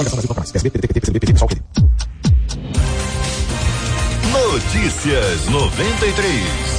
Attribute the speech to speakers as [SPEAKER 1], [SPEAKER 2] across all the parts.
[SPEAKER 1] Notícias 93.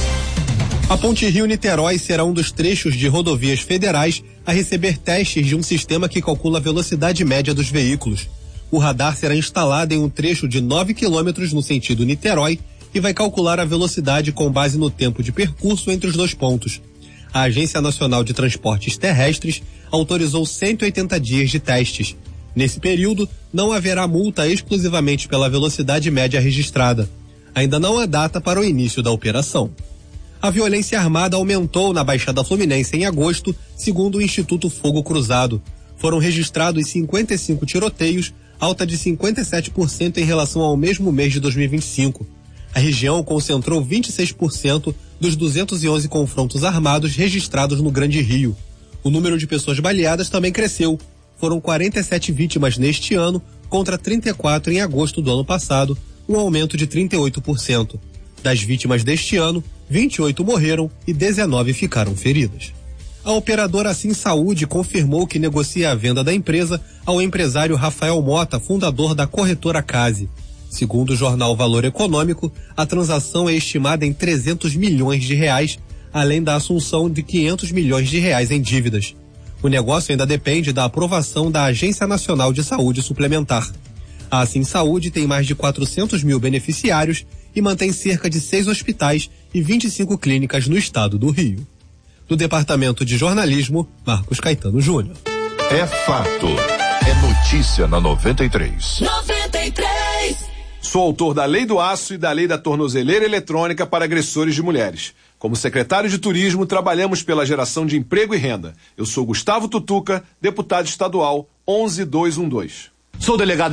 [SPEAKER 2] A Ponte Rio-Niterói será um dos trechos de rodovias federais a receber testes de um sistema que calcula a velocidade média dos veículos. O radar será instalado em um trecho de 9 quilômetros no sentido Niterói e vai calcular a velocidade com base no tempo de percurso entre os dois pontos. A Agência Nacional de Transportes Terrestres autorizou 180 dias de testes. Nesse período, não haverá multa exclusivamente pela velocidade média registrada. Ainda não há data para o início da operação. A violência armada aumentou na Baixada Fluminense em agosto, segundo o Instituto Fogo Cruzado. Foram registrados 55 tiroteios, alta de 57% em relação ao mesmo mês de 2025. A região concentrou 26% dos 211 confrontos armados registrados no Grande Rio. O número de pessoas baleadas também cresceu. Foram 47 vítimas neste ano, contra 34 em agosto do ano passado, um aumento de 38%. Das vítimas deste ano, 28 morreram e 19 ficaram feridas. A operadora Assim Saúde confirmou que negocia a venda da empresa ao empresário Rafael Mota, fundador da corretora Case. Segundo o jornal Valor Econômico, a transação é estimada em 300 milhões de reais, além da assunção de 500 milhões de reais em dívidas. O negócio ainda depende da aprovação da Agência Nacional de Saúde Suplementar. A Assim Saúde tem mais de 400 mil beneficiários e mantém cerca de 6 hospitais e 25 clínicas no estado do Rio. Do Departamento de Jornalismo, Marcos Caetano Júnior.
[SPEAKER 1] É fato. É notícia na 93.
[SPEAKER 3] 93.
[SPEAKER 4] Sou autor da Lei do Aço e da Lei da Tornozeleira Eletrônica para agressores de mulheres. Como secretário de Turismo, trabalhamos pela geração de emprego e renda. Eu sou Gustavo Tutuca, deputado estadual 11212.
[SPEAKER 5] Sou delegado